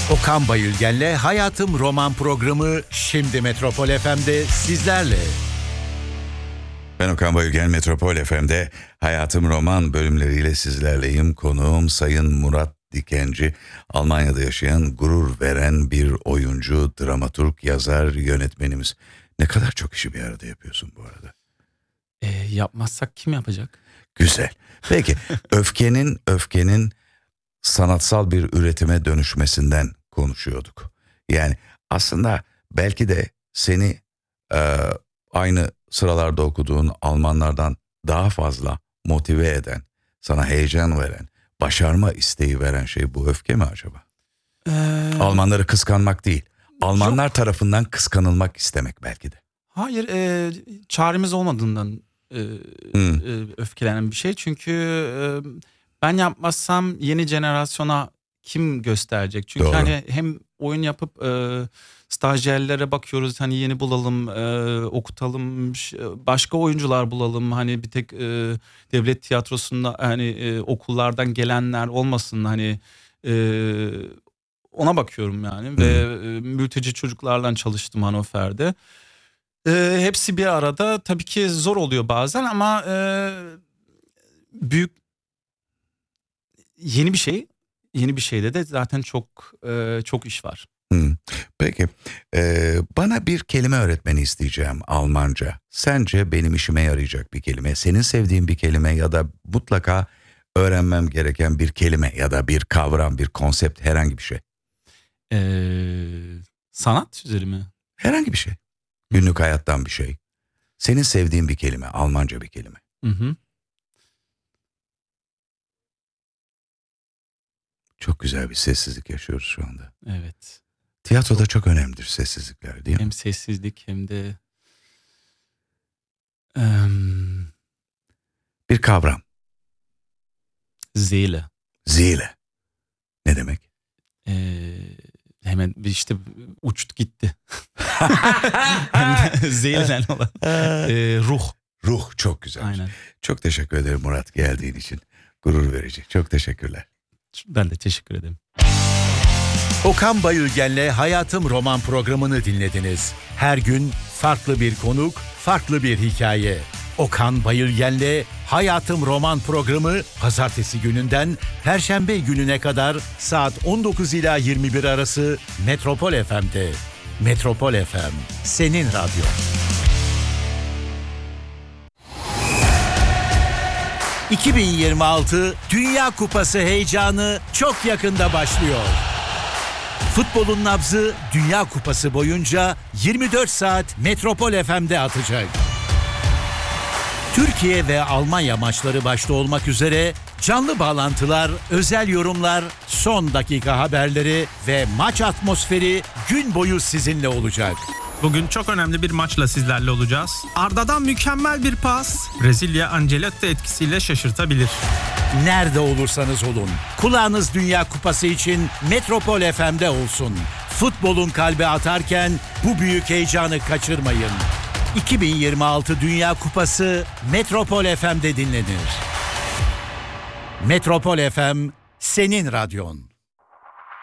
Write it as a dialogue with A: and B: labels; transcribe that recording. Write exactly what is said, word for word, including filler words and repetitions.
A: Okan Bayülgen'le Hayatım Roman programı şimdi Metropol F M'de sizlerle.
B: Ben Okan Bayülgen, Metropol F M'de Hayatım Roman bölümleriyle sizlerleyim. Konuğum Sayın Murat Dikenci. Almanya'da yaşayan, gurur veren bir oyuncu, dramaturg, yazar, yönetmenimiz. Ne kadar çok işi bir arada yapıyorsun bu arada.
C: E, yapmazsak kim yapacak?
B: Güzel. Peki öfkenin öfkenin sanatsal bir üretime dönüşmesinden konuşuyorduk. Yani aslında belki de seni e, aynı sıralarda okuduğun Almanlardan daha fazla motive eden, sana heyecan veren, başarma isteği veren şey bu öfke mi acaba? Ee, Almanları kıskanmak değil, Almanlar yok. tarafından kıskanılmak istemek belki de.
C: Hayır, e, çaremiz olmadığından e, hmm. e, öfkelenen bir şey. Çünkü e, ben yapmazsam yeni jenerasyona kim gösterecek? Çünkü Doğru. hani hem oyun yapıp e, stajyerlere bakıyoruz, hani yeni bulalım, e, okutalım, başka oyuncular bulalım. Hani bir tek e, devlet tiyatrosunda hani e, okullardan gelenler olmasın, hani e, ona bakıyorum yani. Hmm. Ve e, mülteci çocuklarla çalıştım Hannover'de. E, hepsi bir arada, tabii ki zor oluyor bazen ama e, büyük yeni bir şey. Yeni bir şeyde de zaten çok e, çok iş var.
B: Hmm. Peki ee, bana bir kelime öğretmeni isteyeceğim Almanca. Sence benim işime yarayacak bir kelime, senin sevdiğin bir kelime ya da mutlaka öğrenmem gereken bir kelime ya da bir kavram, bir konsept, herhangi bir şey.
C: Ee, sanat üzeri mi?
B: Herhangi bir şey. Günlük hayattan bir şey. Senin sevdiğin bir kelime, Almanca bir kelime.
C: Hı hı.
B: Çok güzel bir sessizlik yaşıyoruz şu anda.
C: Evet.
B: Tiyatroda çok önemlidir sessizlikler, değil mi?
C: Hem sessizlik hem de um...
B: bir kavram.
C: Seele.
B: Seele. Ne demek?
C: Ee, hemen işte uçtu gitti. Seele'den olan. Ee, ruh.
B: Ruh çok güzel.
C: Aynen.
B: Çok teşekkür ederim Murat, geldiğin için. Gurur verici. Çok teşekkürler.
C: Ben de teşekkür ederim.
A: Okan Bayülgen'le Hayatım Roman programını dinlediniz. Her gün farklı bir konuk, farklı bir hikaye. Okan Bayülgen'le Hayatım Roman programı pazartesi gününden perşembe gününe kadar saat on dokuz ila yirmi bir arası Metropol F M'de. Metropol F M, senin radyo. iki bin yirmi altı Dünya Kupası heyecanı çok yakında başlıyor. Futbolun nabzı Dünya Kupası boyunca yirmi dört saat Metropol F M'de atacak. Türkiye ve Almanya maçları başta olmak üzere canlı bağlantılar, özel yorumlar, son dakika haberleri ve maç atmosferi gün boyu sizinle olacak.
D: Bugün çok önemli bir maçla sizlerle olacağız. Arda'dan mükemmel bir pas, Brezilya Ancelotti etkisiyle şaşırtabilir.
A: Nerede olursanız olun, kulağınız Dünya Kupası için Metropol F M'de olsun. Futbolun kalbi atarken bu büyük heyecanı kaçırmayın. iki bin yirmi altı Dünya Kupası Metropol F M'de dinlenir. Metropol F M, senin radyon.